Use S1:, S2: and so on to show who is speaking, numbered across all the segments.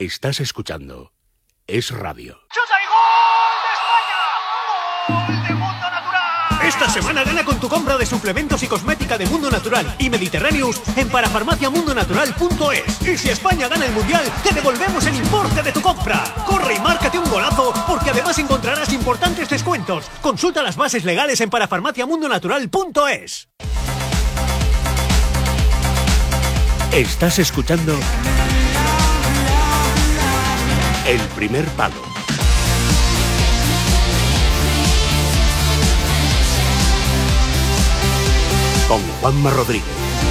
S1: Estás escuchando Es Radio.
S2: ¡Chuta y gol de España! ¡Gol de Mundo Natural!
S3: Esta semana gana con tu compra de suplementos y cosmética de Mundo Natural y Mediterráneos en parafarmaciamundonatural.es. Y si España gana el Mundial, te devolvemos el importe de tu compra. Corre y márcate un golazo, porque además encontrarás importantes descuentos. Consulta las bases legales en parafarmaciamundonatural.es.
S1: Estás escuchando El Primer Palo. Con Juanma Rodríguez.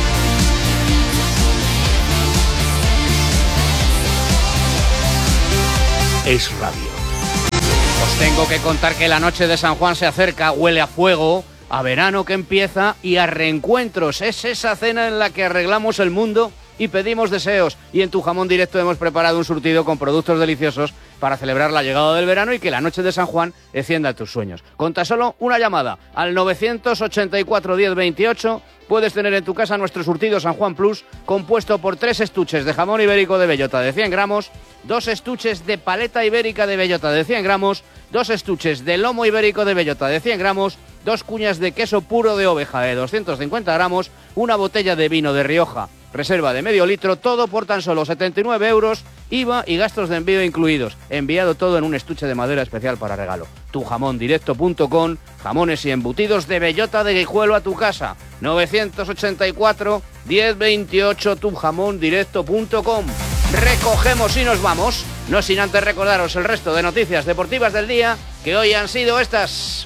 S1: Es Radio.
S4: Os tengo que contar que la noche de San Juan se acerca, huele a fuego, a verano que empieza y a reencuentros. Es esa cena en la que arreglamos el mundo y pedimos deseos. Y en Tu Jamón Directo hemos preparado un surtido con productos deliciosos para celebrar la llegada del verano y que la noche de San Juan encienda tus sueños. Con tan solo una llamada al 984 10 28 puedes tener en tu casa nuestro surtido San Juan Plus, compuesto por 3 estuches de jamón ibérico de bellota de 100 gramos, 2 estuches de paleta ibérica de bellota de 100 gramos, 2 estuches de lomo ibérico de bellota de 100 gramos, 2 cuñas de queso puro de oveja de 250 gramos, una botella de vino de Rioja, reserva de medio litro, todo por tan solo 79 euros, IVA y gastos de envío incluidos. Enviado todo en un estuche de madera especial para regalo. Tujamondirecto.com, jamones y embutidos de bellota de Guijuelo a tu casa. 984 1028 tujamondirecto.com. Recogemos y nos vamos, no sin antes recordaros el resto de noticias deportivas del día, que hoy han sido estas.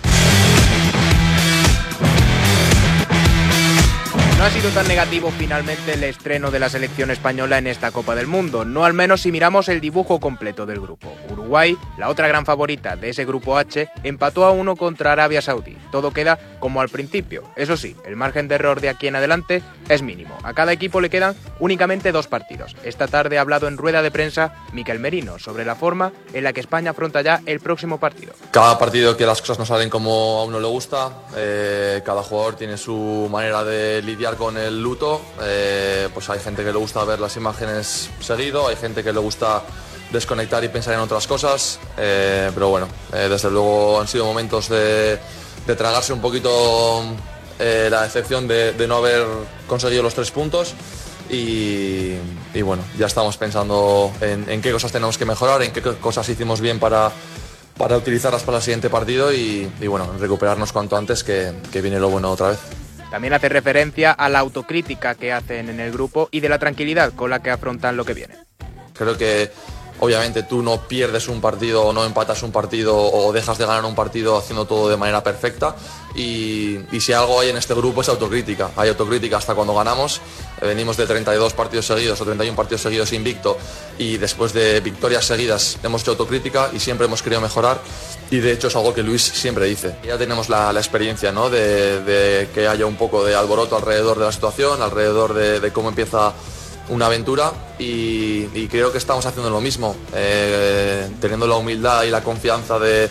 S5: No ha sido tan negativo finalmente el estreno de la selección española en esta Copa del Mundo, no al menos si miramos el dibujo completo del grupo. Uruguay, la otra gran favorita de ese grupo H, empató a 1 contra Arabia Saudí. Todo queda como al principio. Eso sí, el margen de error de aquí en adelante es mínimo. A cada equipo le quedan únicamente 2 partidos. Esta tarde ha hablado en rueda de prensa Mikel Merino sobre la forma en la que España afronta ya el próximo partido.
S6: Cada partido que las cosas no salen como a uno le gusta, cada jugador tiene su manera de lidiar con el luto, pues hay gente que le gusta ver las imágenes seguido, hay gente que le gusta desconectar y pensar en otras cosas, pero bueno, desde luego han sido momentos de tragarse un poquito la decepción de no haber conseguido los 3 puntos y bueno, ya estamos pensando en qué cosas tenemos que mejorar, en qué cosas hicimos bien para utilizarlas para el siguiente partido y bueno, recuperarnos cuanto antes que viene lo bueno otra vez.
S5: También hace referencia a la autocrítica que hacen en el grupo y de la tranquilidad con la que afrontan lo que viene.
S6: Creo que obviamente tú no pierdes un partido o no empatas un partido o dejas de ganar un partido haciendo todo de manera perfecta y si algo hay en este grupo es autocrítica. Hay autocrítica hasta cuando ganamos. Venimos de 32 partidos seguidos o 31 partidos seguidos invicto y después de victorias seguidas hemos hecho autocrítica y siempre hemos querido mejorar y de hecho es algo que Luis siempre dice. Ya tenemos la experiencia, ¿no? de que haya un poco de alboroto alrededor de la situación, alrededor de cómo empieza una aventura y creo que estamos haciendo lo mismo, teniendo la humildad y la confianza de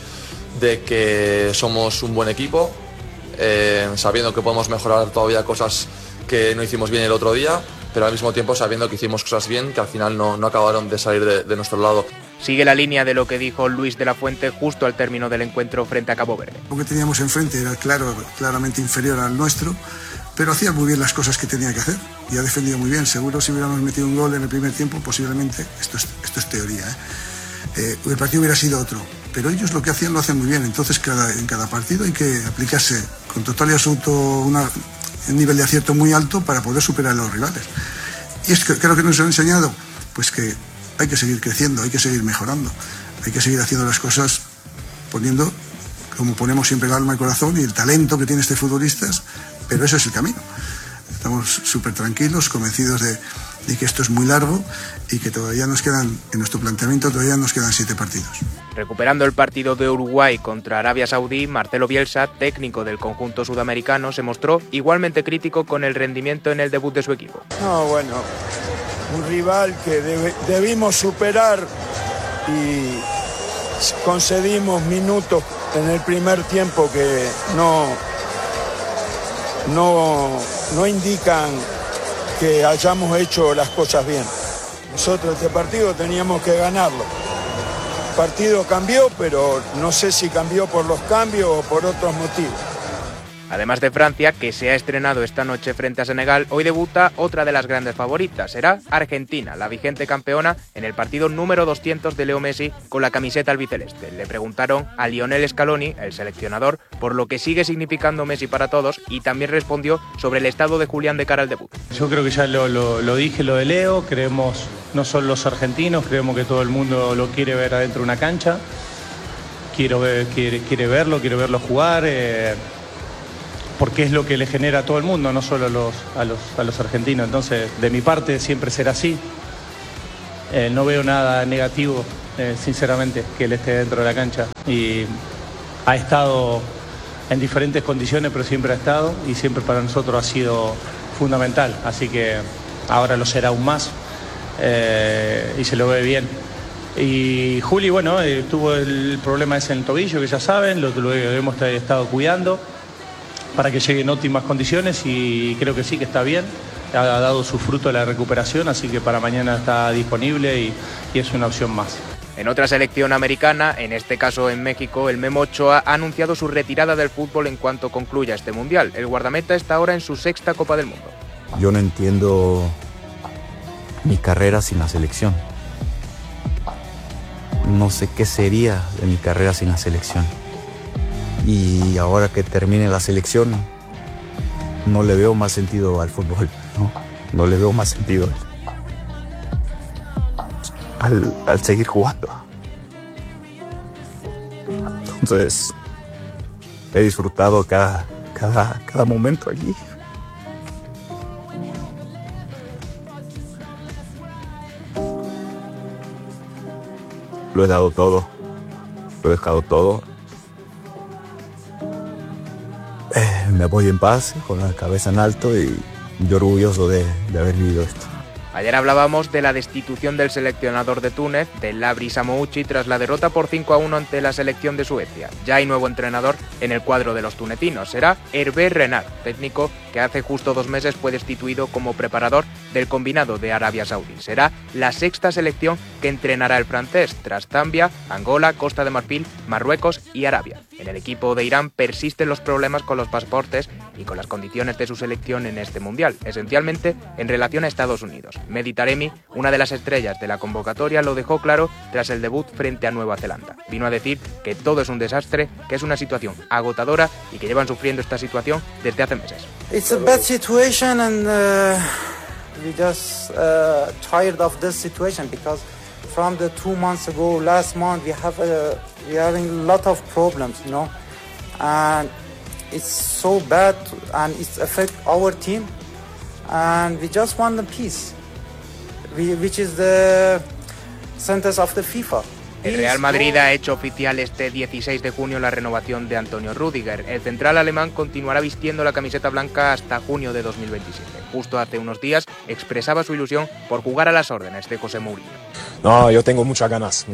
S6: que somos un buen equipo, sabiendo que podemos mejorar todavía cosas que no hicimos bien el otro día, pero al mismo tiempo sabiendo que hicimos cosas bien que al final no acabaron de salir de nuestro lado.
S5: Sigue la línea de lo que dijo Luis de la Fuente justo al término del encuentro frente a Cabo Verde.
S7: Lo que teníamos enfrente era claramente inferior al nuestro, pero hacía muy bien las cosas que tenía que hacer y ha defendido muy bien. Seguro si hubiéramos metido un gol en el primer tiempo, posiblemente, esto es teoría, el partido hubiera sido otro. Pero ellos lo que hacían lo hacen muy bien, entonces en cada partido hay que aplicarse con total y absoluto un nivel de acierto muy alto para poder superar a los rivales. Y es que creo que nos han enseñado pues que hay que seguir creciendo, hay que seguir mejorando, hay que seguir haciendo las cosas poniendo, como ponemos siempre, el alma y el corazón y el talento que tiene este futbolistas, pero ese es el camino. Estamos súper tranquilos, convencidos de que esto es muy largo y que todavía nos quedan, en nuestro planteamiento todavía nos quedan 7 partidos.
S5: Recuperando el partido de Uruguay contra Arabia Saudí, Marcelo Bielsa, técnico del conjunto sudamericano, se mostró igualmente crítico con el rendimiento en el debut de su equipo.
S8: No, bueno, un rival que debimos superar y concedimos minutos en el primer tiempo que no indican que hayamos hecho las cosas bien. Nosotros este partido teníamos que ganarlo. El partido cambió, pero no sé si cambió por los cambios o por otros motivos.
S5: Además de Francia, que se ha estrenado esta noche frente a Senegal, hoy debuta otra de las grandes favoritas. Será Argentina, la vigente campeona, en el partido número 200 de Leo Messi con la camiseta albiceleste. Le preguntaron a Lionel Scaloni, el seleccionador, por lo que sigue significando Messi para todos y también respondió sobre el estado de Julián de cara al debut.
S9: Yo creo que ya lo dije, lo de Leo. Creemos, no solo los argentinos, creemos que todo el mundo lo quiere ver adentro de una cancha. Quiere verlo jugar. Porque es lo que le genera a todo el mundo, no solo a los argentinos. Entonces, de mi parte, siempre será así. No veo nada negativo, sinceramente, que él esté dentro de la cancha. Y ha estado en diferentes condiciones, pero siempre ha estado y siempre para nosotros ha sido fundamental. Así que ahora lo será aún más y se lo ve bien. Y Juli, bueno, tuvo el problema ese en el tobillo, que ya saben, lo hemos estado cuidando para que llegue en óptimas condiciones y creo que sí, que está bien, ha dado su fruto de la recuperación, así que para mañana está disponible y es una opción más.
S5: En otra selección americana, en este caso en México, el Memo Ochoa ha anunciado su retirada del fútbol en cuanto concluya este Mundial. El guardameta está ahora en su 6ª Copa del Mundo.
S10: Yo no entiendo mi carrera sin la selección. No sé qué sería de mi carrera sin la selección. Y ahora que termine la selección, no le veo más sentido al fútbol, no le veo más sentido al seguir jugando. Entonces, he disfrutado cada momento allí. Lo he dado todo, lo he dejado todo. Me voy en paz, con la cabeza en alto y yo orgulloso de haber vivido esto.
S5: Ayer hablábamos de la destitución del seleccionador de Túnez, de Labri Samouchi, tras la derrota por 5-1 ante la selección de Suecia. Ya hay nuevo entrenador en el cuadro de los tunecinos. Será Hervé Renard, técnico que hace justo 2 meses fue destituido como preparador del combinado de Arabia Saudí. Será la 6ª selección que entrenará el francés, tras Zambia, Angola, Costa de Marfil, Marruecos y Arabia. En el equipo de Irán persisten los problemas con los pasaportes y con las condiciones de su selección en este mundial, esencialmente en relación a Estados Unidos. Mehdi Taremi, una de las estrellas de la convocatoria, lo dejó claro tras el debut frente a Nueva Zelanda. Vino a decir que todo es un desastre, que es una situación agotadora y que llevan sufriendo esta situación desde hace meses.
S11: It's a bad situation and we just tired of this situation because from the 2 months ago, last month, we're having a lot of problems, and it's so bad and it's affect our team, and we just want the peace, which is the sentence of the FIFA.
S5: El Real Madrid ha hecho oficial este 16 de junio la renovación de Antonio Rüdiger. El central alemán continuará vistiendo la camiseta blanca hasta junio de 2027. Justo hace unos días expresaba su ilusión por jugar a las órdenes de José Mourinho.
S12: No, yo tengo muchas ganas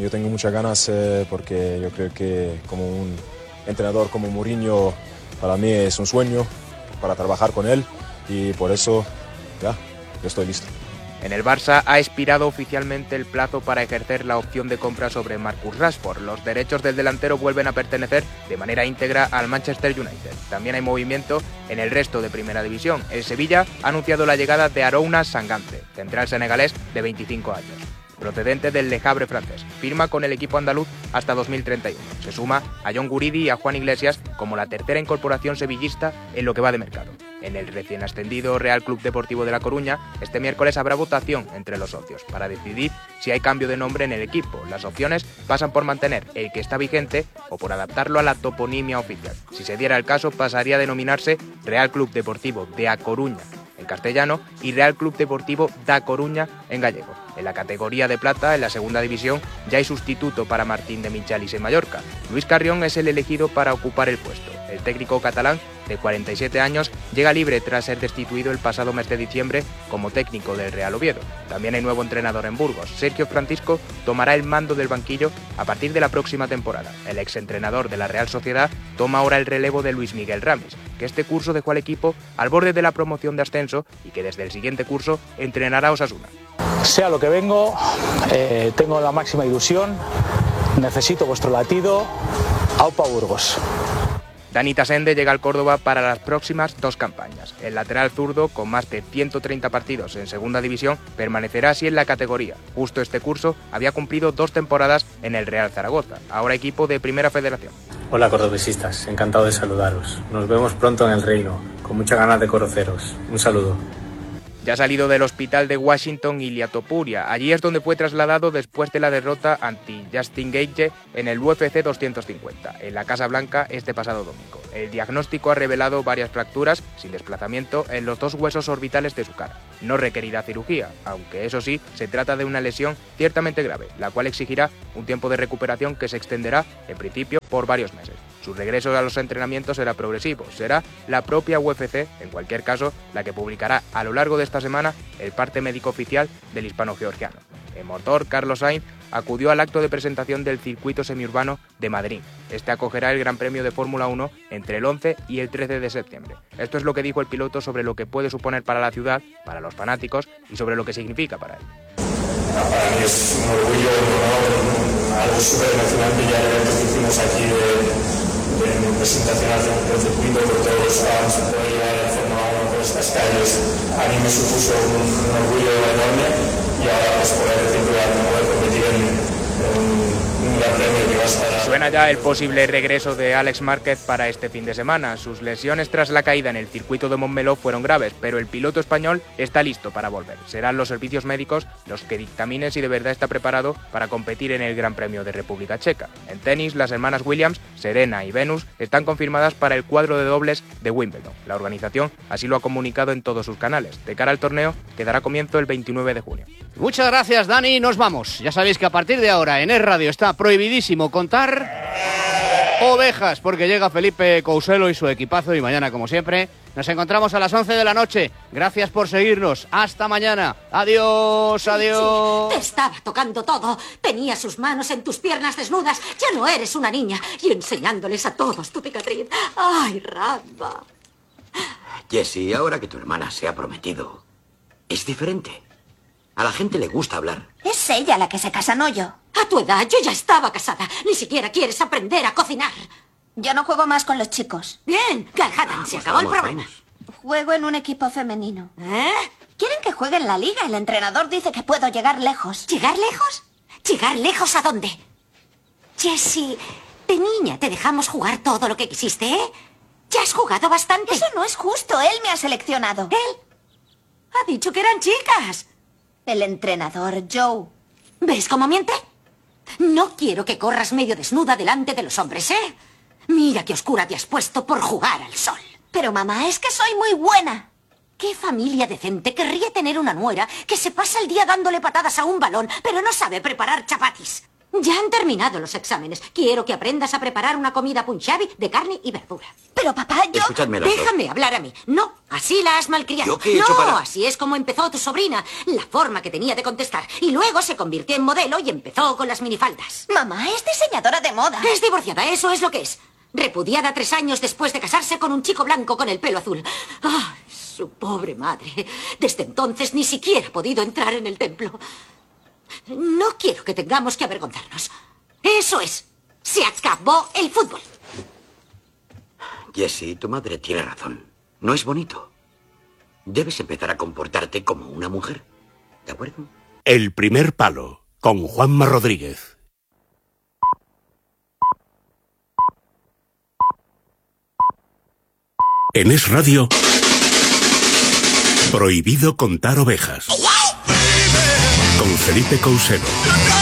S12: porque yo creo que como un entrenador como Mourinho para mí es un sueño para trabajar con él y por eso ya, yo estoy listo.
S5: En el Barça ha expirado oficialmente el plazo para ejercer la opción de compra sobre Marcus Rashford. Los derechos del delantero vuelven a pertenecer de manera íntegra al Manchester United. También hay movimiento en el resto de Primera División. El Sevilla ha anunciado la llegada de Arouna Sangante, central senegalés de 25 años. Procedente del Le Havre francés. Firma con el equipo andaluz hasta 2031. Se suma a John Guridi y a Juan Iglesias como la tercera incorporación sevillista en lo que va de mercado. En el recién ascendido Real Club Deportivo de La Coruña, este miércoles habrá votación entre los socios para decidir si hay cambio de nombre en el equipo. Las opciones pasan por mantener el que está vigente o por adaptarlo a la toponimia oficial. Si se diera el caso, pasaría a denominarse Real Club Deportivo de A Coruña en castellano y Real Club Deportivo da Coruña en gallego. En la categoría de plata, en la segunda división, ya hay sustituto para Martín de Michelis en Mallorca. Luis Carrión es el elegido para ocupar el puesto. El técnico catalán, de 47 años, llega libre tras ser destituido el pasado mes de diciembre como técnico del Real Oviedo. También hay nuevo entrenador en Burgos. Sergio Francisco tomará el mando del banquillo a partir de la próxima temporada. El exentrenador de la Real Sociedad toma ahora el relevo de Luis Miguel Ramis, que este curso dejó al equipo al borde de la promoción de ascenso y que desde el siguiente curso entrenará a Osasuna.
S9: Sea lo que vengo, tengo la máxima ilusión, necesito vuestro latido. Aupa Burgos.
S5: Dani Tasende llega al Córdoba para las próximas 2 campañas. El lateral zurdo, con más de 130 partidos en segunda división, permanecerá así en la categoría. Justo este curso había cumplido 2 temporadas en el Real Zaragoza, ahora equipo de Primera Federación.
S9: Hola cordobesistas, encantado de saludaros. Nos vemos pronto en el Reino, con muchas ganas de conoceros. Un saludo.
S5: Ya ha salido del hospital de Washington Ilia Topuria. Allí es donde fue trasladado después de la derrota ante Justin Gaethje en el UFC 250, en la Casa Blanca este pasado domingo. El diagnóstico ha revelado varias fracturas sin desplazamiento en los 2 huesos orbitales de su cara. No requerirá cirugía, aunque eso sí, se trata de una lesión ciertamente grave, la cual exigirá un tiempo de recuperación que se extenderá, en principio, por varios meses. Su regreso a los entrenamientos será progresivo, será la propia UFC, en cualquier caso, la que publicará a lo largo de esta semana el parte médico oficial del hispano-georgiano. El motor, Carlos Sainz, acudió al acto de presentación del circuito semiurbano de Madrid. Este acogerá el Gran Premio de Fórmula 1 entre el 11 y el 13 de septiembre. Esto es lo que dijo el piloto sobre lo que puede suponer para la ciudad, para los fanáticos y sobre lo que significa para él.
S13: Para mí es un orgullo, algo súper emocionante ya el evento que hicimos aquí de presentación hacia un circuito por todos los fans, poder llevar la Fórmula 1 por estas calles. A mí me supuso un orgullo enorme y ahora pues poder competir en un gran premio que va a estar...
S5: Suena ya el posible regreso de Alex Márquez para este fin de semana. Sus lesiones tras la caída en el circuito de Montmeló fueron graves, pero el piloto español está listo para volver. Serán los servicios médicos los que dictaminen si de verdad está preparado para competir en el Gran Premio de República Checa. En tenis, las hermanas Williams, Serena y Venus, están confirmadas para el cuadro de dobles de Wimbledon. La organización así lo ha comunicado en todos sus canales. De cara al torneo, que dará comienzo el 29 de junio.
S4: Muchas gracias, Dani. Nos vamos. Ya sabéis que a partir de ahora en Es Radio está prohibidísimo contar ovejas, porque llega Felipe Couselo y su equipazo, y mañana, como siempre, nos encontramos a las 11 de la noche. Gracias por seguirnos. Hasta mañana. Adiós, adiós.
S14: Sí, te estaba tocando todo. Tenía sus manos en tus piernas desnudas. Ya no eres una niña. Y enseñándoles a todos tu cicatriz. Ay, Ramba.
S15: Jessie, ahora que tu hermana se ha prometido, es diferente. A la gente le gusta hablar.
S14: Es ella la que se casa, no yo. A tu edad yo ya estaba casada. Ni siquiera quieres aprender a cocinar.
S16: Yo no juego más con los chicos.
S14: Bien, Galhadan, se acabó el problema.
S16: Juego en un equipo femenino.
S14: ¿Eh?
S16: Quieren que juegue en la liga. El entrenador dice que puedo llegar lejos.
S14: ¿Llegar lejos? ¿Llegar lejos a dónde? Jessie, de niña te dejamos jugar todo lo que quisiste, ¿eh? Ya has jugado bastante.
S16: Eso no es justo. Él me ha seleccionado.
S14: ¿Él? Ha dicho que eran chicas.
S16: El entrenador, Joe.
S14: ¿Ves cómo miente? No quiero que corras medio desnuda delante de los hombres, ¿eh? Mira qué oscura te has puesto por jugar al sol.
S16: Pero mamá, es que soy muy buena.
S14: ¿Qué familia decente querría tener una nuera que se pasa el día dándole patadas a un balón, pero no sabe preparar chapatis? Ya han terminado los exámenes. Quiero que aprendas a preparar una comida punjabi de carne y verdura.
S16: Pero papá, yo...
S15: Escuchadme
S14: Déjame hablar a mí. No, así la has malcriado.
S15: ¿Yo qué he hecho para...?
S14: Así es como empezó tu sobrina. La forma que tenía de contestar. Y luego se convirtió en modelo y empezó con las minifaldas.
S16: Mamá, es diseñadora de moda.
S14: Es divorciada, eso es lo que es. Repudiada 3 años después de casarse con un chico blanco con el pelo azul. ¡Ay, su pobre madre! Desde entonces ni siquiera ha podido entrar en el templo. No quiero que tengamos que avergonzarnos. Eso es. Se acabó el fútbol.
S15: Jessie, tu madre tiene razón. No es bonito. Debes empezar a comportarte como una mujer. ¿De acuerdo?
S1: El primer palo, con Juanma Rodríguez. En Es Radio, prohibido contar ovejas. Con Felipe Couselo.